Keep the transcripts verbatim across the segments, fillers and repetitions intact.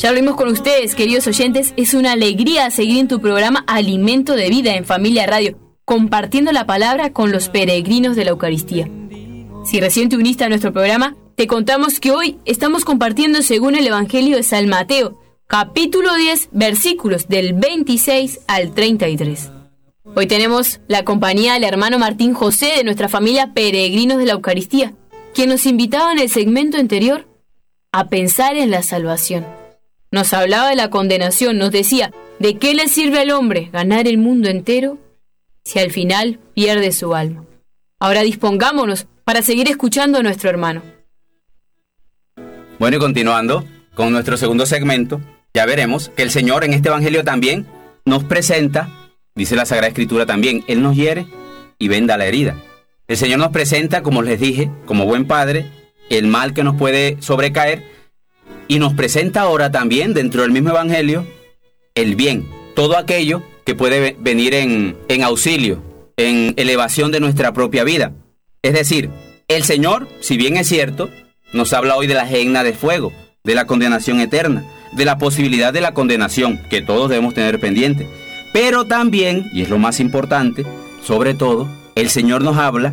Ya lo vimos con ustedes, queridos oyentes. Es una alegría seguir en tu programa Alimento de Vida en Familia Radio, compartiendo la palabra con los peregrinos de la Eucaristía. Si recién te uniste a nuestro programa, te contamos que hoy estamos compartiendo según el Evangelio de San Mateo, capítulo diez, versículos del veintiséis al treinta y tres. Hoy tenemos la compañía del hermano Martín José de nuestra familia Peregrinos de la Eucaristía, quien nos invitaba en el segmento anterior a pensar en la salvación. Nos hablaba de la condenación, nos decía, ¿de qué le sirve al hombre ganar el mundo entero si al final pierde su alma? Ahora dispongámonos para seguir escuchando a nuestro hermano. Bueno, y continuando con nuestro segundo segmento, ya veremos que el Señor en este Evangelio también nos presenta, dice la Sagrada Escritura también, Él nos hiere y venda la herida. El Señor nos presenta, como les dije, como buen Padre, el mal que nos puede sobrecaer, y nos presenta ahora también, dentro del mismo Evangelio, el bien, todo aquello que puede venir en, en auxilio, en elevación de nuestra propia vida. Es decir, el Señor, si bien es cierto, nos habla hoy de la gehenna de fuego, de la condenación eterna, de la posibilidad de la condenación, que todos debemos tener pendiente. Pero también, y es lo más importante, sobre todo, el Señor nos habla,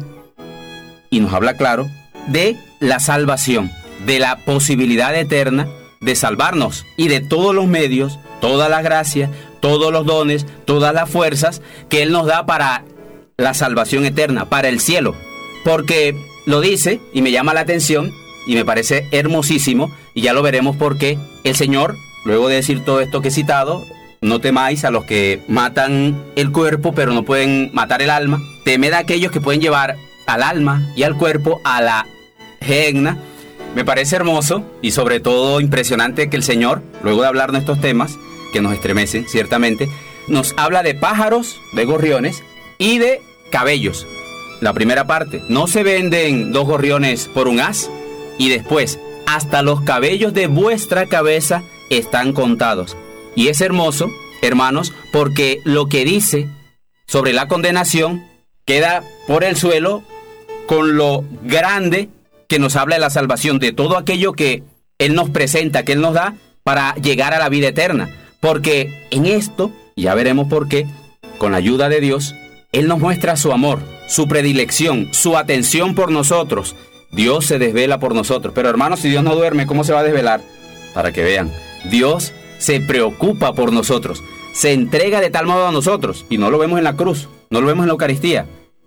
y nos habla claro, de la salvación, de la posibilidad eterna de salvarnos y de todos los medios, todas las gracias, todos los dones, todas las fuerzas que Él nos da para la salvación eterna, para el cielo. Porque lo dice y me llama la atención y me parece hermosísimo, y ya lo veremos porque el Señor, luego de decir todo esto que he citado, no temáis a los que matan el cuerpo pero no pueden matar el alma, temed a aquellos que pueden llevar al alma y al cuerpo a la gehenna. Me parece hermoso y sobre todo impresionante que el Señor, luego de hablar de estos temas, que nos estremecen ciertamente, nos habla de pájaros, de gorriones y de cabellos. La primera parte, no se venden dos gorriones por un haz, y después, hasta los cabellos de vuestra cabeza están contados. Y es hermoso, hermanos, porque lo que dice sobre la condenación queda por el suelo con lo grande que nos habla de la salvación, de todo aquello que Él nos presenta, que Él nos da para llegar a la vida eterna. Porque en esto, ya veremos por qué, con la ayuda de Dios, Él nos muestra su amor, su predilección, su atención por nosotros. Dios se desvela por nosotros. Pero hermanos, si Dios no duerme, ¿cómo se va a desvelar? Para que vean, Dios se preocupa por nosotros, se entrega de tal modo a nosotros, y no lo vemos en la cruz, no lo vemos en la Eucaristía.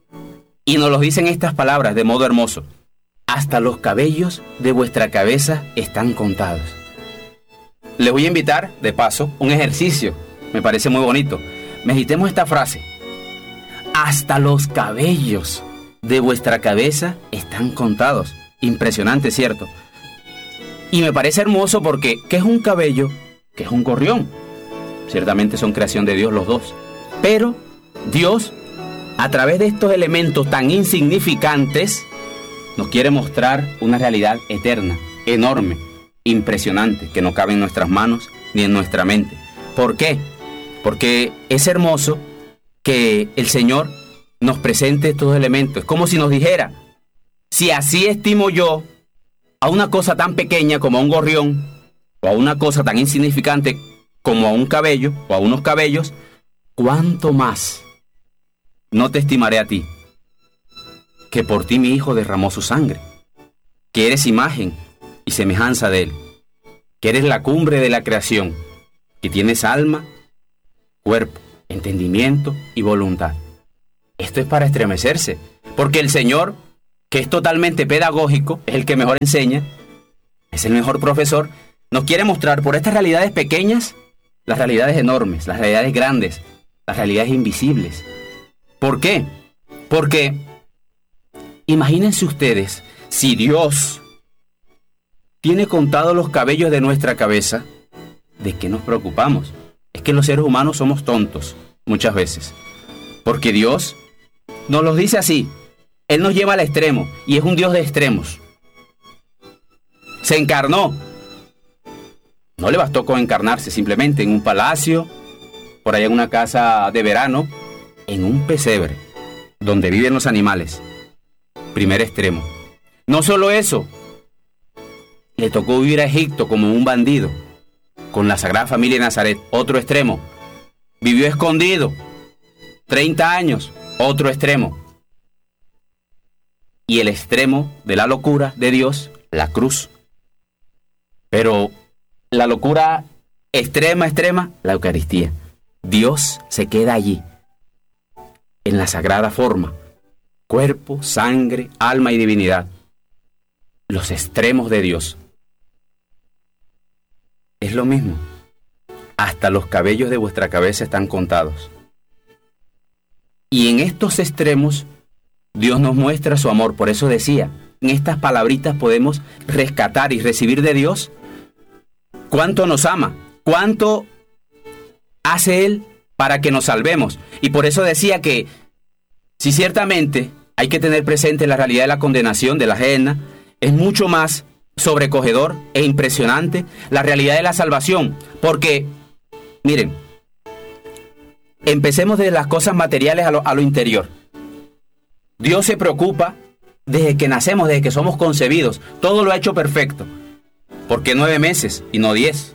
Y nos lo dicen estas palabras de modo hermoso. Hasta los cabellos de vuestra cabeza están contados. Les voy a invitar, de paso, un ejercicio. Me parece muy bonito. Meditemos esta frase. Hasta los cabellos de vuestra cabeza están contados. Impresionante, ¿cierto? Y me parece hermoso porque, ¿qué es un cabello? ¿Qué es un gorrión? Ciertamente son creación de Dios los dos. Pero Dios, a través de estos elementos tan insignificantes, nos quiere mostrar una realidad eterna, enorme, impresionante, que no cabe en nuestras manos ni en nuestra mente. ¿Por qué? Porque es hermoso que el Señor nos presente estos elementos. Es como si nos dijera, si así estimo yo a una cosa tan pequeña como a un gorrión, o a una cosa tan insignificante como a un cabello, o a unos cabellos, ¿cuánto más no te estimaré a ti? Que por ti mi Hijo derramó su sangre, que eres imagen y semejanza de Él, que eres la cumbre de la creación, que tienes alma, cuerpo, entendimiento y voluntad. Esto es para estremecerse, porque el Señor, que es totalmente pedagógico, es el que mejor enseña, es el mejor profesor, nos quiere mostrar por estas realidades pequeñas, las realidades enormes, las realidades grandes, las realidades invisibles. ¿Por qué? Porque imagínense ustedes, si Dios tiene contados los cabellos de nuestra cabeza, ¿de qué nos preocupamos? Es que los seres humanos somos tontos muchas veces, porque Dios nos los dice así. Él nos lleva al extremo, y es un Dios de extremos. Se encarnó. No le bastó con encarnarse simplemente en un palacio, por allá en una casa de verano, en un pesebre, donde viven los animales. Primer extremo. No solo eso, le tocó vivir a Egipto como un bandido, con la Sagrada Familia de Nazaret, otro extremo. Vivió escondido, treinta años, otro extremo. Y el extremo de la locura de Dios, la cruz. Pero la locura extrema, extrema, la Eucaristía. Dios se queda allí, en la sagrada forma, cuerpo, sangre, alma y divinidad. Los extremos de Dios. Es lo mismo. Hasta los cabellos de vuestra cabeza están contados. Y en estos extremos, Dios nos muestra su amor. Por eso decía, en estas palabritas podemos rescatar y recibir de Dios cuánto nos ama, cuánto hace Él para que nos salvemos. Y por eso decía que, si ciertamente hay que tener presente la realidad de la condenación, de la gehenna, es mucho más sobrecogedor e impresionante la realidad de la salvación. Porque, miren, empecemos de las cosas materiales a lo, a lo interior. Dios se preocupa desde que nacemos, desde que somos concebidos. Todo lo ha hecho perfecto. ¿Por qué nueve meses y no diez?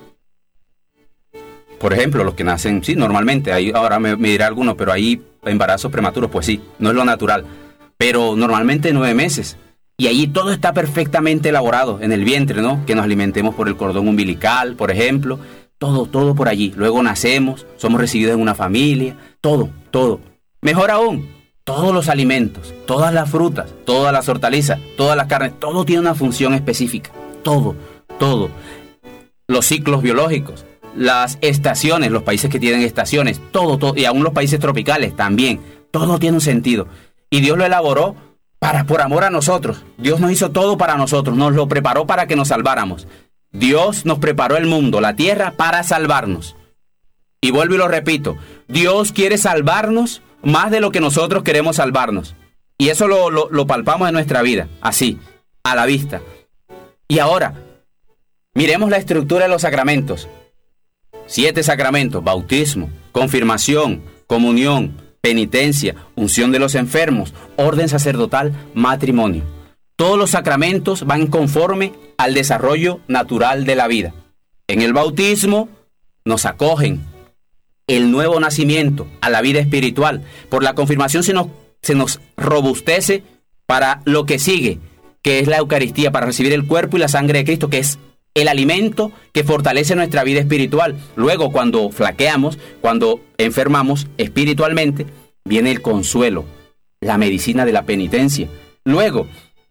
Por ejemplo, los que nacen, sí, normalmente, ahí, ahora me, me dirá alguno, pero hay embarazos prematuros, pues sí, no es lo natural. Pero normalmente nueve meses. Y allí todo está perfectamente elaborado en el vientre, ¿no? Que nos alimentemos por el cordón umbilical, por ejemplo. Todo, todo por allí. Luego nacemos, somos recibidos en una familia. Todo, todo. Mejor aún, todos los alimentos, todas las frutas, todas las hortalizas, todas las carnes, todo tiene una función específica. Todo, todo. Los ciclos biológicos, las estaciones, los países que tienen estaciones, todo, todo. Y aún los países tropicales también. Todo tiene un sentido. Y Dios lo elaboró para, por amor a nosotros. Dios nos hizo todo para nosotros, nos lo preparó para que nos salváramos. Dios nos preparó el mundo, la tierra, para salvarnos. Y vuelvo y lo repito, Dios quiere salvarnos más de lo que nosotros queremos salvarnos. Y eso lo, lo, lo palpamos en nuestra vida, así, a la vista. Y ahora, miremos la estructura de los sacramentos. Siete sacramentos: bautismo, confirmación, comunión, penitencia, unción de los enfermos, orden sacerdotal, matrimonio. Todos los sacramentos van conforme al desarrollo natural de la vida. En el bautismo nos acogen el nuevo nacimiento a la vida espiritual. Por la confirmación se nos, se nos robustece para lo que sigue, que es la Eucaristía, para recibir el cuerpo y la sangre de Cristo, que es el alimento que fortalece nuestra vida espiritual. Luego, cuando flaqueamos, cuando enfermamos espiritualmente, viene el consuelo, la medicina de la penitencia. Luego,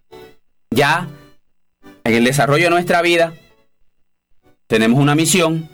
ya en el desarrollo de nuestra vida, tenemos una misión,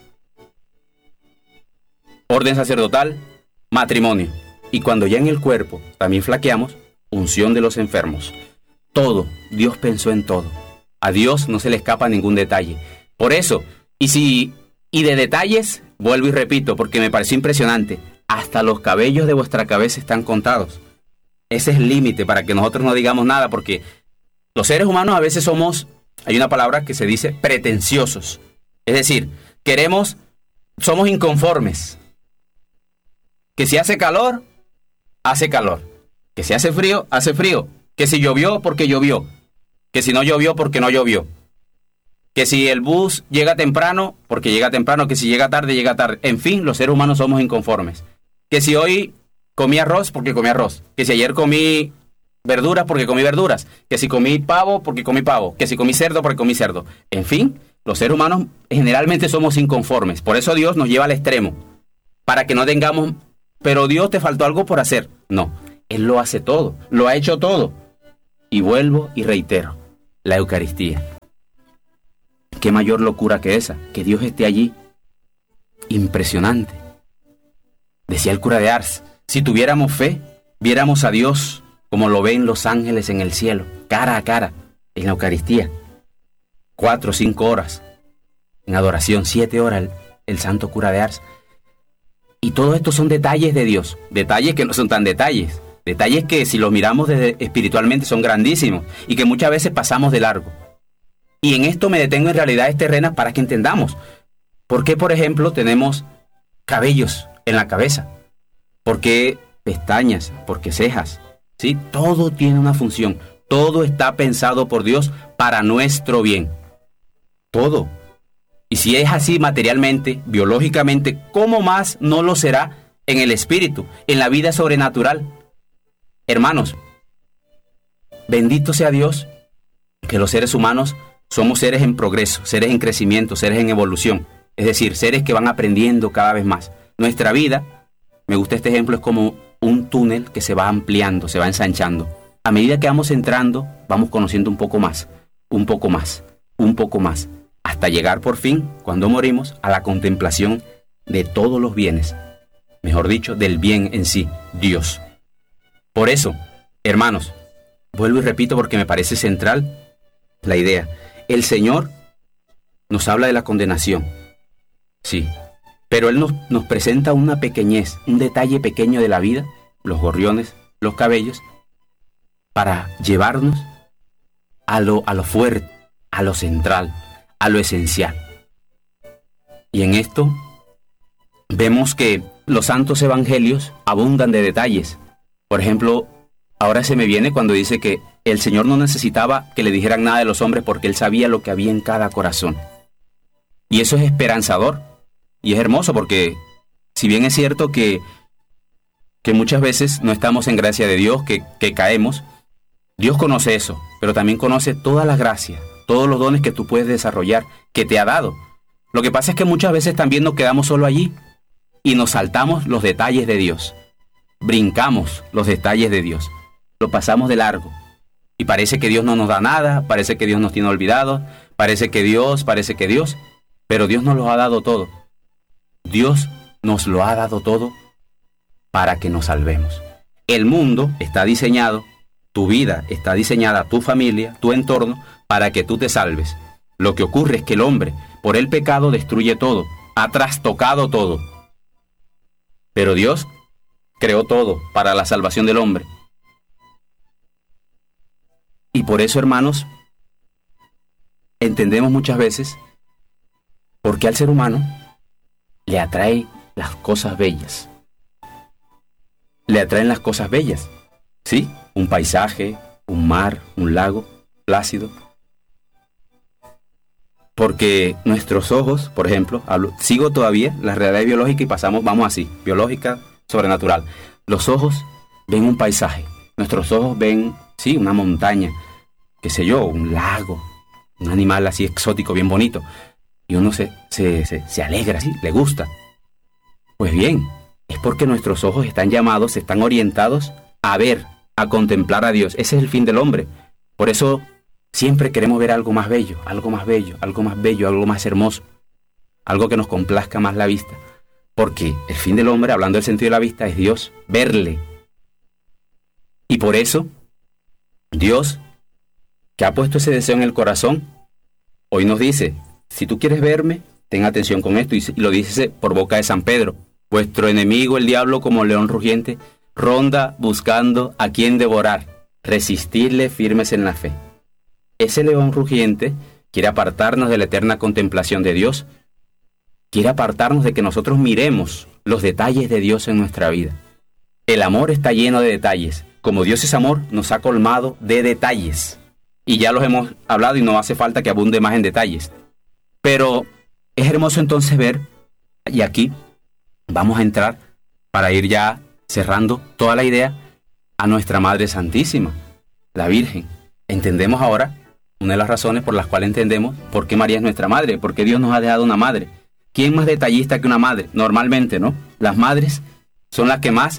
orden sacerdotal, matrimonio. Y cuando ya en el cuerpo también flaqueamos, unción de los enfermos. Todo, Dios pensó en todo. A Dios no se le escapa ningún detalle. Por eso, y si y de detalles, vuelvo y repito, porque me pareció impresionante, hasta los cabellos de vuestra cabeza están contados. Ese es el límite para que nosotros no digamos nada, porque los seres humanos a veces somos, hay una palabra que se dice pretenciosos. Es decir, queremos, somos inconformes. Que si hace calor, hace calor. Que si hace frío, hace frío. Que si llovió, porque llovió. Que si no llovió, porque no llovió. Que si el bus llega temprano, porque llega temprano. Que si llega tarde, llega tarde. En fin, los seres humanos somos inconformes. Que si hoy comí arroz, porque comí arroz. Que si ayer comí verduras, porque comí verduras. Que si comí pavo, porque comí pavo. Que si comí cerdo, porque comí cerdo. En fin, los seres humanos generalmente somos inconformes. Por eso Dios nos lleva al extremo. Para que no tengamos, pero Dios, te faltó algo por hacer. No, Él lo hace todo. Lo ha hecho todo. Y vuelvo y reitero, la Eucaristía. ¿Qué mayor locura que esa? Que Dios esté allí. Impresionante. Decía el cura de Ars, si tuviéramos fe, viéramos a Dios como lo ven los ángeles en el cielo, cara a cara, en la Eucaristía. Cuatro o cinco horas en adoración, siete horas el, el santo cura de Ars. Y todo esto son detalles de Dios, detalles que no son tan detalles, detalles que si los miramos desde espiritualmente son grandísimos y que muchas veces pasamos de largo. Y en esto me detengo en realidades terrenas para que entendamos por qué, por ejemplo, tenemos cabellos en la cabeza, por qué pestañas, por qué cejas, ¿sí? Todo tiene una función, todo está pensado por Dios para nuestro bien, todo. Y si es así materialmente, biológicamente, ¿cómo más no lo será en el espíritu, en la vida sobrenatural? Hermanos, bendito sea Dios que los seres humanos somos seres en progreso, seres en crecimiento, seres en evolución. Es decir, seres que van aprendiendo cada vez más. Nuestra vida, me gusta este ejemplo, es como un túnel que se va ampliando, se va ensanchando. A medida que vamos entrando, vamos conociendo un poco más, un poco más, un poco más, hasta llegar por fin, cuando morimos, a la contemplación de todos los bienes. Mejor dicho, del bien en sí, Dios. Por eso, hermanos, vuelvo y repito porque me parece central la idea. El Señor nos habla de la condenación, sí, pero Él nos, nos presenta una pequeñez, un detalle pequeño de la vida, los gorriones, los cabellos, para llevarnos a lo, a lo fuerte, a lo central, a lo esencial. Y en esto vemos que los santos evangelios abundan de detalles. Por ejemplo, ahora se me viene cuando dice que el Señor no necesitaba que le dijeran nada de los hombres porque Él sabía lo que había en cada corazón. Y eso es esperanzador y es hermoso porque si bien es cierto que, que muchas veces no estamos en gracia de Dios, que, que caemos, Dios conoce eso, pero también conoce todas las gracias, todos los dones que tú puedes desarrollar, que te ha dado. Lo que pasa es que muchas veces también nos quedamos solo allí y nos saltamos los detalles de Dios. Brincamos los detalles de Dios, lo pasamos de largo y parece que Dios no nos da nada, parece que Dios nos tiene olvidados, parece que Dios, parece que Dios, pero Dios nos lo ha dado todo. Dios nos lo ha dado todo para que nos salvemos. El mundo está diseñado, tu vida está diseñada, tu familia, tu entorno, para que tú te salves. Lo que ocurre es que el hombre, por el pecado, destruye todo, ha trastocado todo. Pero Dios creó todo para la salvación del hombre. Y por eso, hermanos, entendemos muchas veces por qué al ser humano le atrae las cosas bellas. Le atraen las cosas bellas, ¿sí? Un paisaje, un mar, un lago plácido. Porque nuestros ojos, por ejemplo, hablo, sigo todavía la realidad biológica y pasamos, vamos así, biológica, sobrenatural. Los ojos ven un paisaje, nuestros ojos ven, sí, una montaña, qué sé yo, un lago, un animal así exótico, bien bonito, y uno se, se, se, se alegra, ¿sí? Le gusta. Pues bien, es porque nuestros ojos están llamados, están orientados a ver, a contemplar a Dios. Ese es el fin del hombre. Por eso siempre queremos ver algo más bello, algo más bello, algo más bello, algo más hermoso, algo que nos complazca más la vista. Porque el fin del hombre, hablando del sentido de la vista, es Dios, verle. Y por eso, Dios, que ha puesto ese deseo en el corazón, hoy nos dice, si tú quieres verme, ten atención con esto, y lo dice por boca de San Pedro. Vuestro enemigo, el diablo, como león rugiente, ronda buscando a quien devorar. Resistirle firmes en la fe. Ese león rugiente quiere apartarnos de la eterna contemplación de Dios. Quiere apartarnos de que nosotros miremos los detalles de Dios en nuestra vida. El amor está lleno de detalles. Como Dios es amor, nos ha colmado de detalles. Y ya los hemos hablado y no hace falta que abunde más en detalles. Pero es hermoso entonces ver, y aquí vamos a entrar para ir ya cerrando toda la idea, a nuestra Madre Santísima, la Virgen. Entendemos ahora una de las razones por las cuales entendemos por qué María es nuestra madre, por qué Dios nos ha dejado una madre. ¿Quién más detallista que una madre? Normalmente, ¿no? Las madres son las que más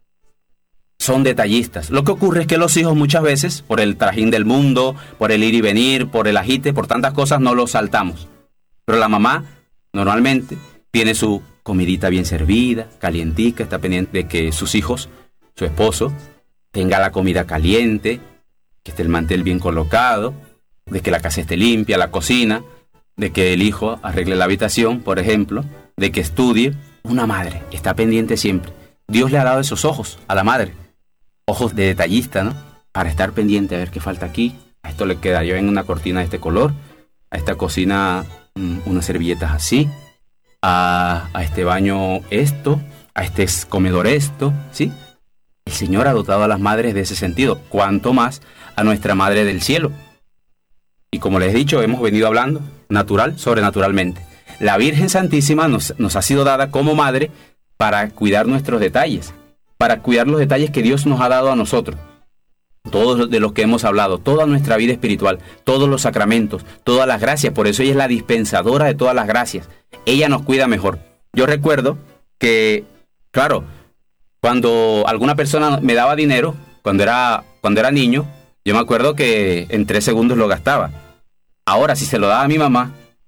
son detallistas. Lo que ocurre es que los hijos muchas veces, por el trajín del mundo, por el ir y venir, por el agite, por tantas cosas, no los saltamos. Pero la mamá, normalmente, tiene su comidita bien servida, calientica, está pendiente de que sus hijos, su esposo, tenga la comida caliente, que esté el mantel bien colocado, de que la casa esté limpia, la cocina, de que el hijo arregle la habitación, por ejemplo, de que estudie. Una madre está pendiente siempre. Dios le ha dado esos ojos a la madre, ojos de detallista, ¿no? Para estar pendiente a ver qué falta aquí. A esto le quedaría en una cortina de este color, a esta cocina mmm, unas servilletas así, a, a este baño esto, a este comedor esto, ¿sí? El Señor ha dotado a las madres de ese sentido, cuanto más a nuestra Madre del Cielo. Y como les he dicho, hemos venido hablando natural, sobrenaturalmente. la Virgen Santísima nos, nos ha sido dada como madre para cuidar nuestros detalles, para cuidar los detalles que Dios nos ha dado a nosotros. Todos de los que hemos hablado, toda nuestra vida espiritual, todos los sacramentos, todas las gracias. Por eso ella es la dispensadora de todas las gracias. Ella nos cuida mejor. Yo recuerdo que, claro, cuando alguna persona me daba dinero, cuando era, cuando era niño, yo me acuerdo que en tres segundos lo gastaba. Ahora, si se lo daba a mi mamá,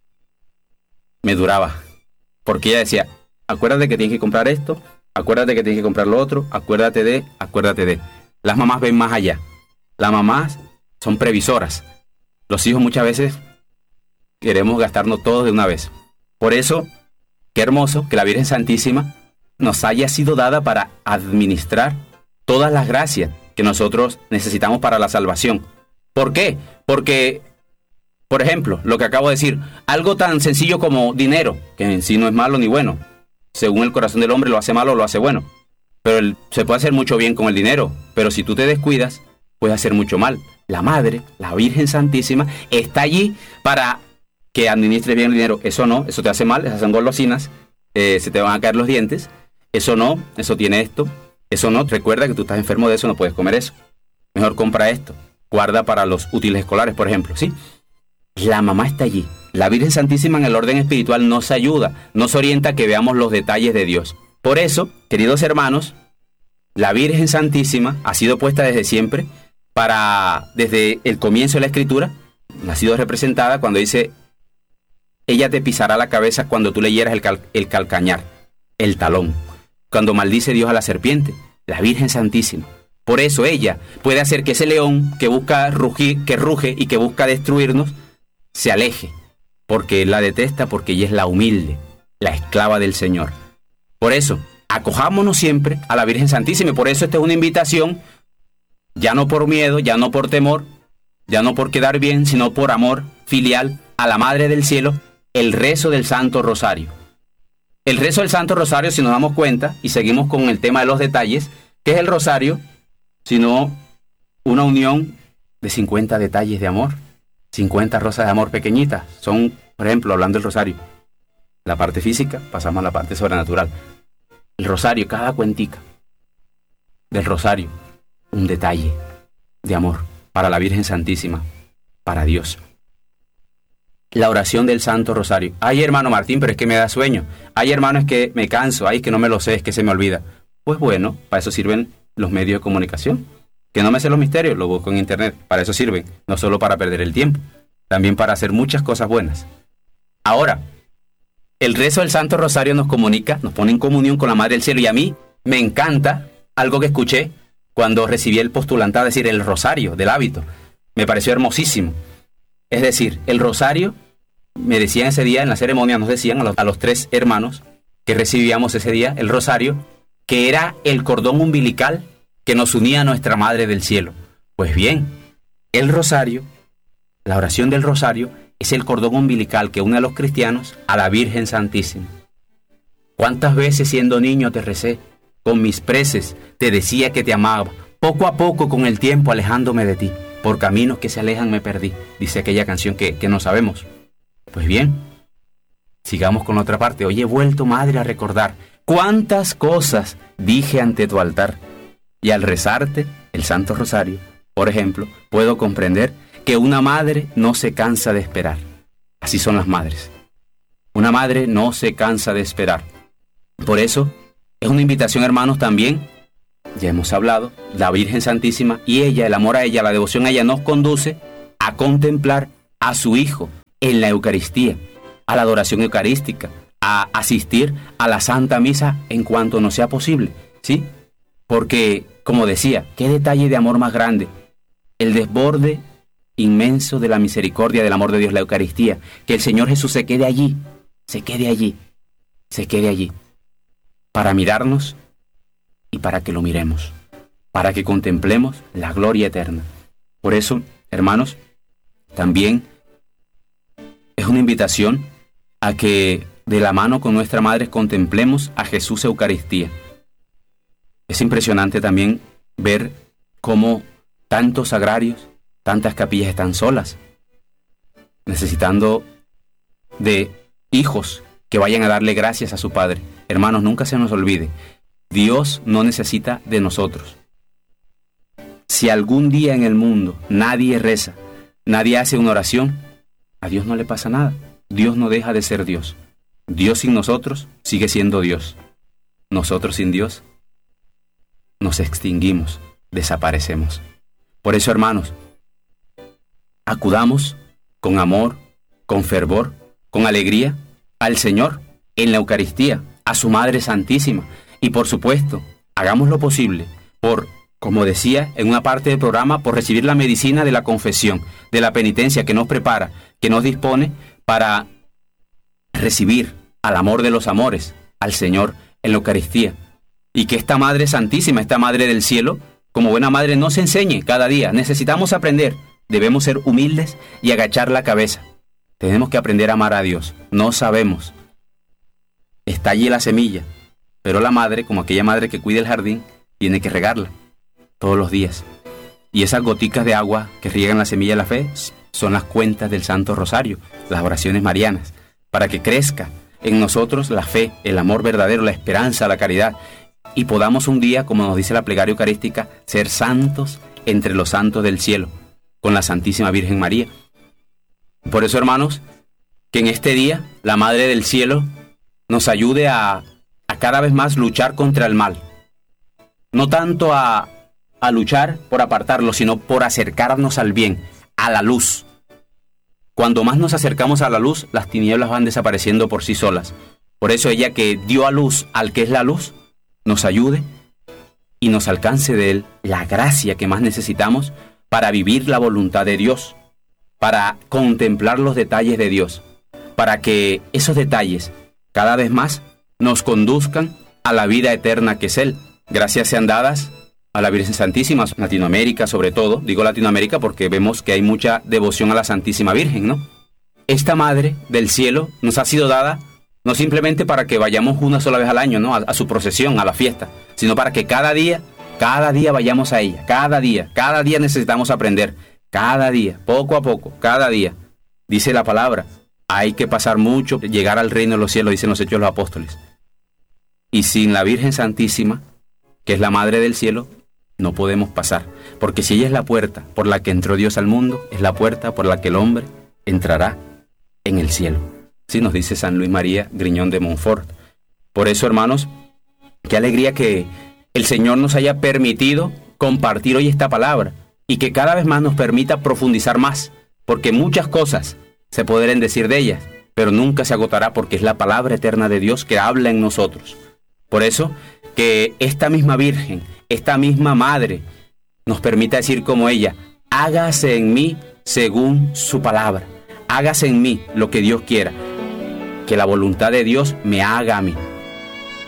me duraba. Porque ella decía, acuérdate que tienes que comprar esto, acuérdate que tienes que comprar lo otro, acuérdate de, acuérdate de. Las mamás ven más allá. Las mamás son previsoras. Los hijos muchas veces queremos gastarnos todos de una vez. Por eso, qué hermoso que la Virgen Santísima nos haya sido dada para administrar todas las gracias que nosotros necesitamos para la salvación. ¿Por qué? Porque, por ejemplo, lo que acabo de decir, algo tan sencillo como dinero, que en sí no es malo ni bueno. Según el corazón del hombre lo hace malo o lo hace bueno. Pero el, se puede hacer mucho bien con el dinero, pero si tú te descuidas, puedes hacer mucho mal. La Madre, la Virgen Santísima, está allí para que administres bien el dinero. Eso no, eso te hace mal, esas son golosinas, eh, se te van a caer los dientes. Eso no, eso tiene esto, eso no. Recuerda que tú estás enfermo de eso, no puedes comer eso. Mejor compra esto, guarda para los útiles escolares, por ejemplo, ¿sí? La mamá está allí. La Virgen Santísima en el orden espiritual nos ayuda, nos orienta a que veamos los detalles de Dios. Por eso, queridos hermanos, la Virgen Santísima ha sido puesta desde siempre para, desde el comienzo de la Escritura, ha sido representada cuando dice, ella te pisará la cabeza cuando tú le hieras el, cal, el calcañar, el talón, cuando maldice Dios a la serpiente, la Virgen Santísima. Por eso ella puede hacer que ese león que busca rugir, que ruge y que busca destruirnos, se aleje, porque él la detesta, porque ella es la humilde, la esclava del Señor. Por eso, acojámonos siempre a la Virgen Santísima. Y por eso esta es una invitación, ya no por miedo, ya no por temor, ya no por quedar bien, sino por amor filial a la Madre del Cielo, el rezo del Santo Rosario. El rezo del Santo Rosario, si nos damos cuenta, y seguimos con el tema de los detalles, ¿qué es el rosario? Sino una unión de cincuenta detalles de amor, cincuenta rosas de amor pequeñitas. Son, por ejemplo, hablando del rosario, la parte física, pasamos a la parte sobrenatural. El rosario, cada cuentica del rosario, un detalle de amor para la Virgen Santísima, para Dios. La oración del Santo Rosario. Ay, hermano Martín, pero es que me da sueño. Ay, hermano, es que me canso. Ay, es que no me lo sé, es que se me olvida. Pues bueno, para eso sirven los medios de comunicación. Que no me sé los misterios, lo busco en internet. Para eso sirven, no solo para perder el tiempo, también para hacer muchas cosas buenas. Ahora, el rezo del Santo Rosario nos comunica, nos pone en comunión con la Madre del Cielo. Y a mí me encanta algo que escuché cuando recibí el postulantado, es decir, el rosario del hábito. Me pareció hermosísimo. Es decir, el rosario, me decían ese día en la ceremonia, nos decían a los, a los tres hermanos que recibíamos ese día el rosario, que era el cordón umbilical que nos unía a nuestra Madre del Cielo. Pues bien, el rosario, la oración del rosario, es el cordón umbilical que une a los cristianos a la Virgen Santísima. ¿Cuántas veces siendo niño te recé? Con mis preces te decía que te amaba. Poco a poco con el tiempo alejándome de ti. Por caminos que se alejan me perdí. Dice aquella canción que, que no sabemos. Pues bien, sigamos con la otra parte. Hoy he vuelto, Madre, a recordar cuántas cosas dije ante tu altar. Y al rezarte el Santo Rosario, por ejemplo, puedo comprender que una madre no se cansa de esperar. Así son las madres. Una madre no se cansa de esperar. Por eso, es una invitación, hermanos, también, ya hemos hablado, la Virgen Santísima y ella, el amor a ella, la devoción a ella, nos conduce a contemplar a su Hijo en la Eucaristía, a la adoración eucarística, a asistir a la Santa Misa en cuanto nos sea posible, ¿sí? Porque, como decía, qué detalle de amor más grande, el desborde inmenso de la misericordia del amor de Dios, la Eucaristía, que el Señor Jesús se quede allí, se quede allí, se quede allí, para mirarnos y para que lo miremos, para que contemplemos la gloria eterna. Por eso, hermanos, también es una invitación a que de la mano con nuestra Madre contemplemos a Jesús Eucaristía. Es impresionante también ver cómo tantos sagrarios, tantas capillas están solas, necesitando de hijos que vayan a darle gracias a su Padre. Hermanos, nunca se nos olvide, Dios no necesita de nosotros. Si algún día en el mundo nadie reza, nadie hace una oración, a Dios no le pasa nada. Dios no deja de ser Dios. Dios sin nosotros sigue siendo Dios. Nosotros sin Dios nos extinguimos, desaparecemos. Por eso, hermanos, acudamos con amor, con fervor, con alegría al Señor en la Eucaristía, a su Madre Santísima. Y por supuesto, hagamos lo posible por, como decía en una parte del programa, por recibir la medicina de la confesión, de la penitencia que nos prepara, que nos dispone para recibir al amor de los amores, al Señor en la Eucaristía. Y que esta Madre Santísima, esta Madre del Cielo, como buena madre, nos enseñe cada día. Necesitamos aprender. Debemos ser humildes y agachar la cabeza. Tenemos que aprender a amar a Dios. No sabemos. Está allí la semilla, pero la madre, como aquella madre que cuida el jardín, tiene que regarla todos los días. Y esas goticas de agua que riegan la semilla de la fe son las cuentas del Santo Rosario, las oraciones marianas, para que crezca en nosotros la fe, el amor verdadero, la esperanza, la caridad, y podamos un día, como nos dice la plegaria eucarística, ser santos entre los santos del cielo, con la Santísima Virgen María. Por eso, hermanos, que en este día la Madre del Cielo nos ayude a, a cada vez más luchar contra el mal. No tanto a, a luchar por apartarlo, sino por acercarnos al bien, a la luz. Cuando más nos acercamos a la luz, las tinieblas van desapareciendo por sí solas. Por eso ella, que dio a luz al que es la luz, nos ayude y nos alcance de él la gracia que más necesitamos para vivir la voluntad de Dios, para contemplar los detalles de Dios, para que esos detalles cada vez más nos conduzcan a la vida eterna que es Él. Gracias sean dadas a la Virgen Santísima, Latinoamérica sobre todo, digo Latinoamérica porque vemos que hay mucha devoción a la Santísima Virgen, ¿no? Esta Madre del Cielo nos ha sido dada no simplemente para que vayamos una sola vez al año, ¿no? A, a su procesión, a la fiesta, sino para que cada día, cada día vayamos a ella, cada día, cada día necesitamos aprender, cada día, poco a poco, cada día. Dice la palabra, hay que pasar mucho, llegar al reino de los cielos, dicen los Hechos de los Apóstoles. Y sin la Virgen Santísima, que es la Madre del Cielo, no podemos pasar, porque si ella es la puerta por la que entró Dios al mundo, es la puerta por la que el hombre entrará en el cielo. Así nos dice San Luis María Griñón de Montfort. Por eso, hermanos, qué alegría que el Señor nos haya permitido compartir hoy esta palabra y que cada vez más nos permita profundizar más, porque muchas cosas se podrán decir de ellas, pero nunca se agotará porque es la palabra eterna de Dios que habla en nosotros. Por eso, que esta misma Virgen, esta misma Madre, nos permita decir como ella, hágase en mí según su palabra, hágase en mí lo que Dios quiera, que la voluntad de Dios me haga a mí.